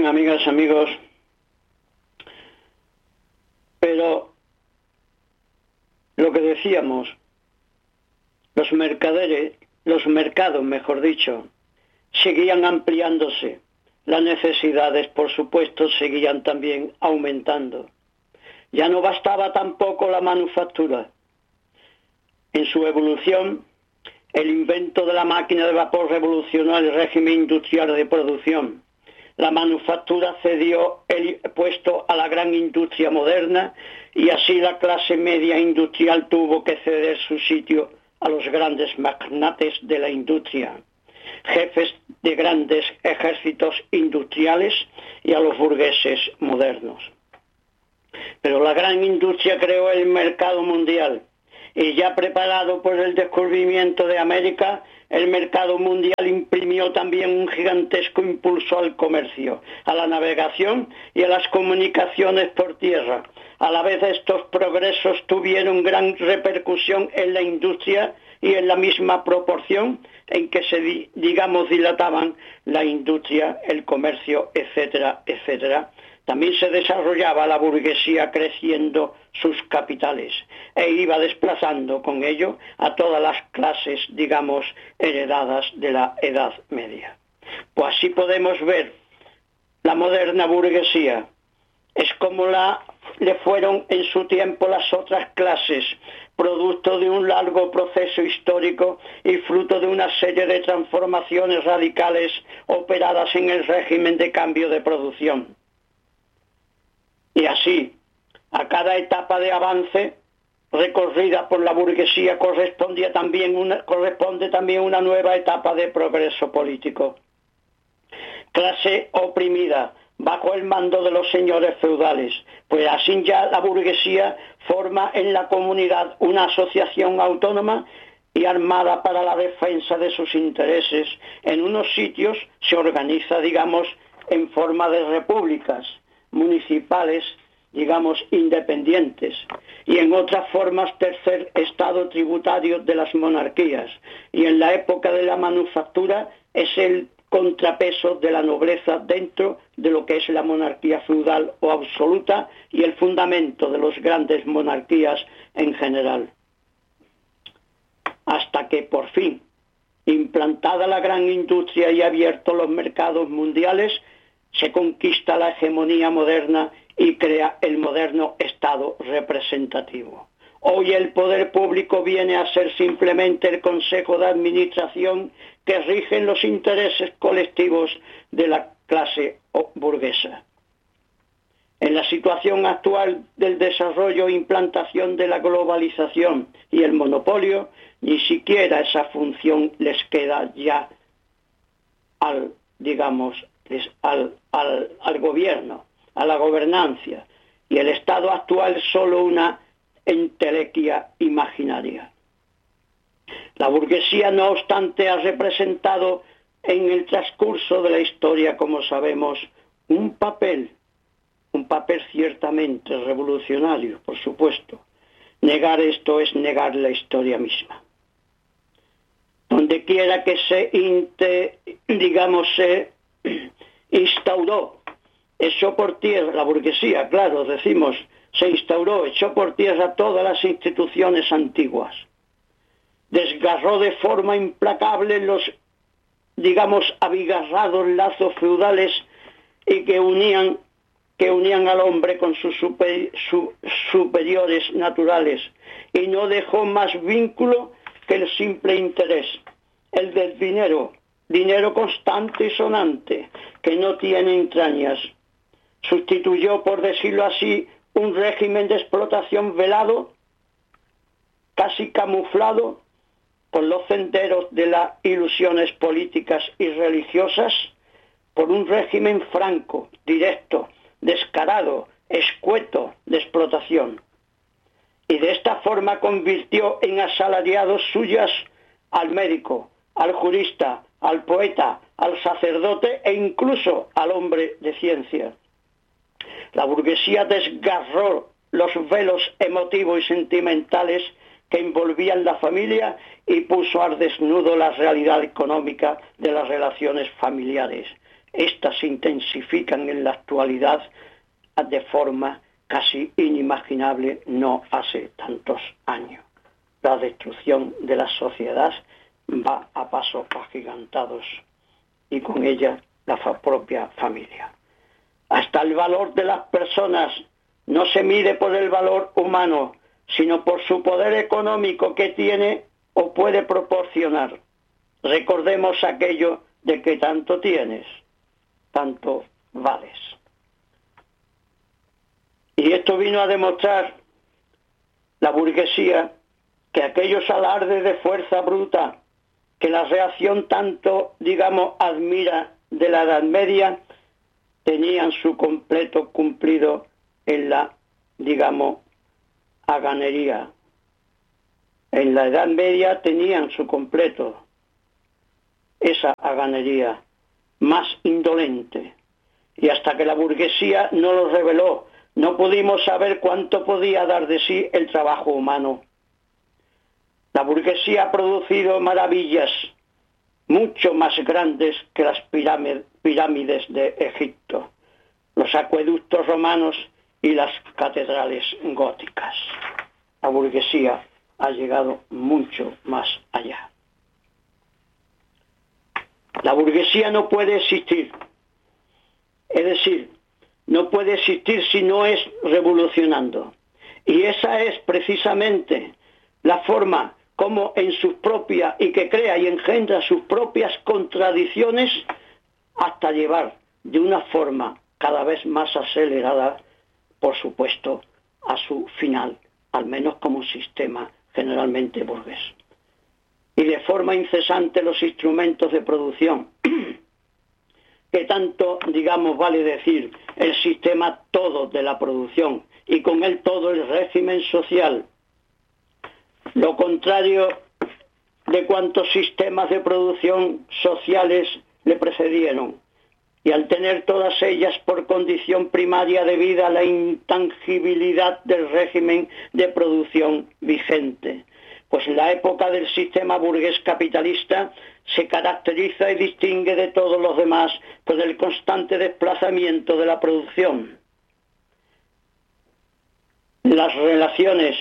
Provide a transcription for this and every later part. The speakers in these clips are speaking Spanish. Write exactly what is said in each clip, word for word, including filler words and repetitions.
amigas, amigos, pero lo que decíamos, los mercaderes, los mercados, mejor dicho, seguían ampliándose, las necesidades, por supuesto, seguían también aumentando. Ya no bastaba tampoco la manufactura. En su evolución, el invento de la máquina de vapor revolucionó el régimen industrial de producción. La manufactura cedió el puesto a la gran industria moderna y así la clase media industrial tuvo que ceder su sitio a los grandes magnates de la industria, jefes de grandes ejércitos industriales y a los burgueses modernos. Pero la gran industria creó el mercado mundial y ya preparado por el descubrimiento de América, el mercado mundial imprimió también un gigantesco impulso al comercio, a la navegación y a las comunicaciones por tierra. A la vez estos progresos tuvieron gran repercusión en la industria y en la misma proporción en que se, digamos, dilataban la industria, el comercio, etcétera, etcétera. También se desarrollaba la burguesía creciendo sus capitales e iba desplazando con ello a todas las clases, digamos, heredadas de la Edad Media. Pues así podemos ver la moderna burguesía. Es como la, le fueron en su tiempo las otras clases, producto de un largo proceso histórico y fruto de una serie de transformaciones radicales operadas en el régimen de cambio de producción. Y así, a cada etapa de avance recorrida por la burguesía correspondía también una, corresponde también una nueva etapa de progreso político. Clase oprimida bajo el mando de los señores feudales, pues así ya la burguesía forma en la comunidad una asociación autónoma y armada para la defensa de sus intereses. En unos sitios se organiza, digamos, en forma de repúblicas municipales, digamos, independientes, y en otras formas tercer estado tributario de las monarquías, y en la época de la manufactura es el contrapeso de la nobleza dentro de lo que es la monarquía feudal o absoluta y el fundamento de las grandes monarquías en general. Hasta que por fin, implantada la gran industria y abiertos los mercados mundiales, se conquista la hegemonía moderna y crea el moderno Estado representativo. Hoy el poder público viene a ser simplemente el Consejo de Administración que rigen los intereses colectivos de la clase burguesa. En la situación actual del desarrollo e implantación de la globalización y el monopolio, ni siquiera esa función les queda ya al, digamos, Al, al, al gobierno, a la gobernancia, y el Estado actual es solo una entelequia imaginaria. La burguesía, no obstante, ha representado en el transcurso de la historia, como sabemos, un papel, un papel ciertamente revolucionario, por supuesto. Negar esto es negar la historia misma. Donde quiera que se, inte, digamos, se instauró, echó por tierra, la burguesía, claro, decimos, se instauró, echó por tierra todas las instituciones antiguas, desgarró de forma implacable los, digamos, abigarrados lazos feudales y que unían, que unían al hombre con sus super, su, superiores naturales, y no dejó más vínculo que el simple interés, el del dinero, dinero constante y sonante, que no tiene entrañas. Sustituyó, por decirlo así, un régimen de explotación velado, casi camuflado, por los senderos de las ilusiones políticas y religiosas, por un régimen franco, directo, descarado, escueto de explotación. Y de esta forma convirtió en asalariados suyas al médico, al jurista, al poeta, al sacerdote e incluso al hombre de ciencia. La burguesía desgarró los velos emotivos y sentimentales que envolvían la familia y puso al desnudo la realidad económica de las relaciones familiares. Estas se intensifican en la actualidad de forma casi inimaginable no hace tantos años. La destrucción de la sociedad va a pasos agigantados y con ella la fa- propia familia. Hasta el valor de las personas no se mide por el valor humano, sino por su poder económico que tiene o puede proporcionar. Recordemos aquello de que tanto tienes, tanto vales. Y esto vino a demostrar la burguesía que aquellos alardes de fuerza bruta que la reacción tanto, digamos, admira de la Edad Media, tenían su completo cumplido en la, digamos, haganería. En la Edad Media tenían su completo esa haganería más indolente. Y hasta que la burguesía no lo reveló, no pudimos saber cuánto podía dar de sí el trabajo humano. La burguesía ha producido maravillas mucho más grandes que las pirámides de Egipto, los acueductos romanos y las catedrales góticas. La burguesía ha llegado mucho más allá. La burguesía no puede existir, es decir, no puede existir si no es revolucionando. Y esa es precisamente la forma como en sus propias, y que crea y engendra sus propias contradicciones, hasta llevar de una forma cada vez más acelerada, por supuesto, a su final, al menos como sistema generalmente burgués. Y de forma incesante los instrumentos de producción, que tanto, digamos, vale decir, el sistema todo de la producción, y con él todo el régimen social, lo contrario de cuantos sistemas de producción sociales le precedieron, y al tener todas ellas por condición primaria de vida la intangibilidad del régimen de producción vigente, pues la época del sistema burgués capitalista se caracteriza y distingue de todos los demás por el constante desplazamiento de la producción. Las relaciones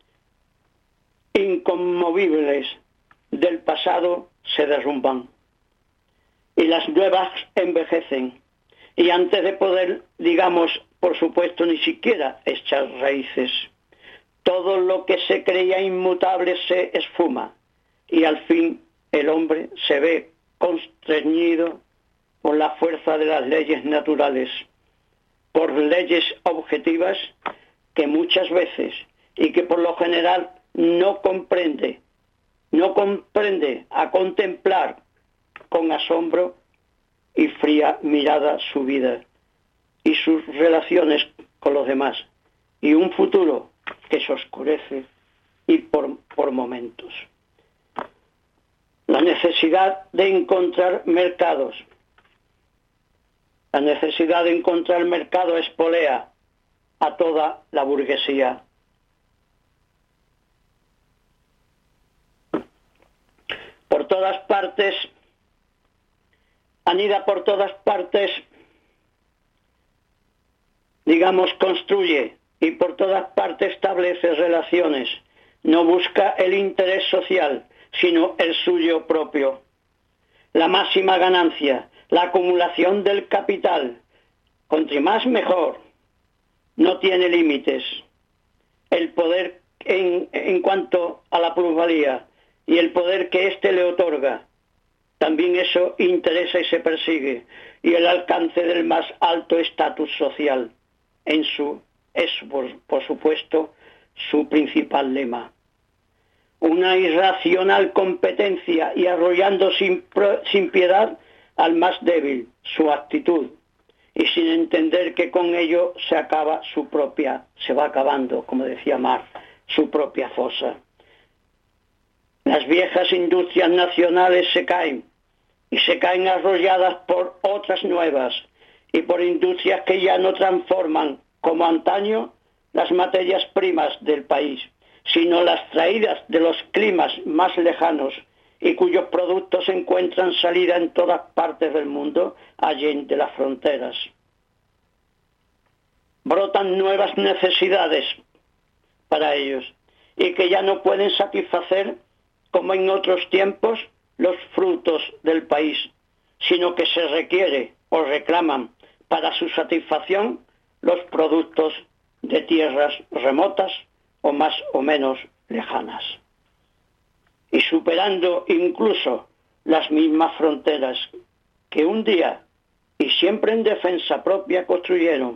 inconmovibles del pasado se derrumban y las nuevas envejecen, y antes de poder, digamos, por supuesto, ni siquiera echar raíces, todo lo que se creía inmutable se esfuma, y al fin el hombre se ve constreñido por la fuerza de las leyes naturales, por leyes objetivas que muchas veces y que por lo general no comprende, no comprende a contemplar con asombro y fría mirada su vida y sus relaciones con los demás, y un futuro que se oscurece y por, por momentos. La necesidad de encontrar mercados, la necesidad de encontrar mercado espolea a toda la burguesía. Por todas partes, anida por todas partes, digamos, construye y por todas partes establece relaciones. No busca el interés social, sino el suyo propio. La máxima ganancia, la acumulación del capital, cuanto más mejor, no tiene límites. El poder en, en cuanto a la plusvalía y el poder que éste le otorga, también eso interesa y se persigue, y el alcance del más alto estatus social en su es, por, por supuesto, su principal lema. Una irracional competencia y arrollando sin, sin piedad al más débil, su actitud, y sin entender que con ello se acaba su propia, se va acabando, como decía Marx, su propia fosa. Las viejas industrias nacionales se caen, y se caen arrolladas por otras nuevas, y por industrias que ya no transforman, como antaño, las materias primas del país, sino las traídas de los climas más lejanos, y cuyos productos encuentran salida en todas partes del mundo, allende las fronteras. Brotan nuevas necesidades para ellos y que ya no pueden satisfacer como en otros tiempos los frutos del país, sino que se requiere o reclaman para su satisfacción los productos de tierras remotas o más o menos lejanas. Y superando incluso las mismas fronteras que un día y siempre en defensa propia construyeron,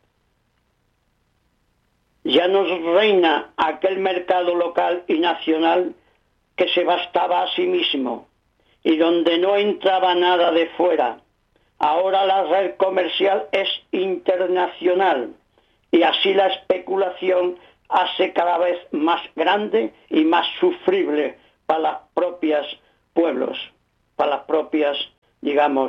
ya nos reina aquel mercado local y nacional que se bastaba a sí mismo y donde no entraba nada de fuera. Ahora la red comercial es internacional y así la especulación hace cada vez más grande y más sufrible para las propias pueblos, para las propias, digamos,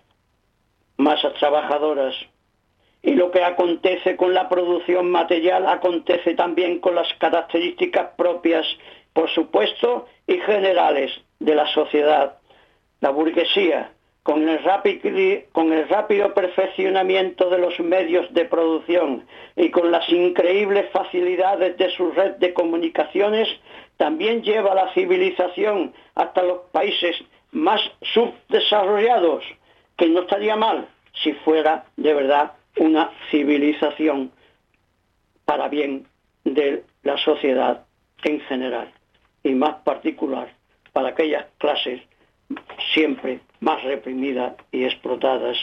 masas trabajadoras. Y lo que acontece con la producción material acontece también con las características propias, por supuesto, y generales de la sociedad. La burguesía, con el rápido, con el rápido perfeccionamiento de los medios de producción y con las increíbles facilidades de su red de comunicaciones, también lleva la civilización hasta los países más subdesarrollados, que no estaría mal si fuera de verdad una civilización para bien de la sociedad en general y más particular para aquellas clases siempre más reprimidas y explotadas,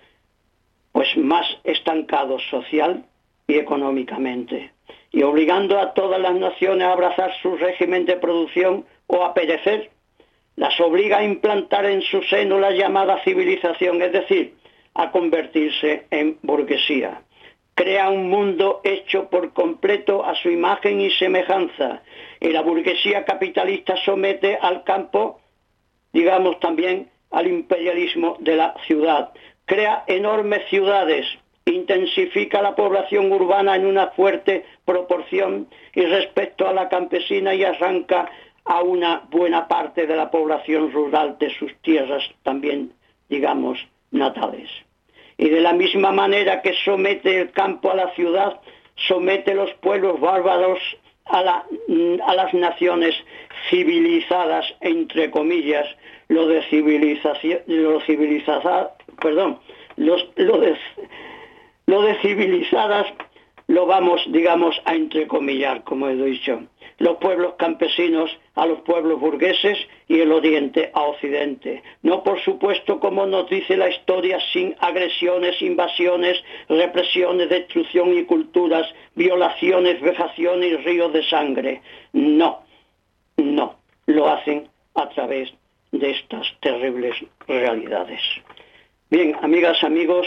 pues más estancados social y económicamente, y obligando a todas las naciones a abrazar su régimen de producción o a perecer, las obliga a implantar en su seno la llamada civilización, es decir, a convertirse en burguesía. Crea un mundo hecho por completo a su imagen y semejanza, y la burguesía capitalista somete al campo, digamos también, al imperialismo de la ciudad. Crea enormes ciudades, intensifica la población urbana en una fuerte proporción y respecto a la campesina y arranca a una buena parte de la población rural de sus tierras también, digamos, natales. Y de la misma manera que somete el campo a la ciudad, somete los pueblos bárbaros a, la, a las naciones civilizadas, entre comillas, lo de civilización, lo civilizada, perdón, los, lo, de, lo de civilizadas lo vamos, digamos, a entrecomillar, como he dicho. Los pueblos campesinos a los pueblos burgueses y el oriente a occidente. No, por supuesto, como nos dice la historia, sin agresiones, invasiones, represiones, destrucción y culturas, violaciones, vejaciones y ríos de sangre. No, no, lo hacen a través de estas terribles realidades. Bien, amigas, amigos,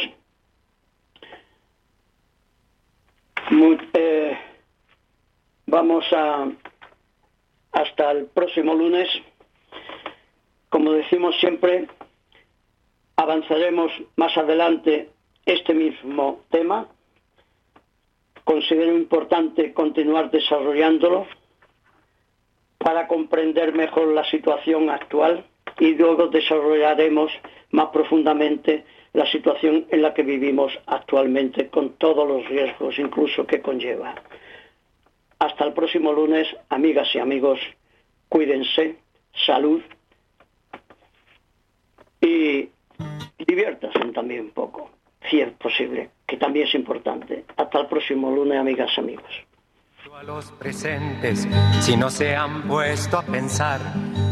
muy, eh, vamos a hasta el próximo lunes. Como decimos siempre, avanzaremos más adelante este mismo tema. Considero importante continuar desarrollándolo para comprender mejor la situación actual y luego desarrollaremos más profundamente la situación en la que vivimos actualmente con todos los riesgos incluso que conlleva. Hasta el próximo lunes, amigas y amigos, cuídense, salud y diviértanse también un poco, si es posible, que también es importante. Hasta el próximo lunes, amigas y amigos. A los presentes, si no se han puesto a pensar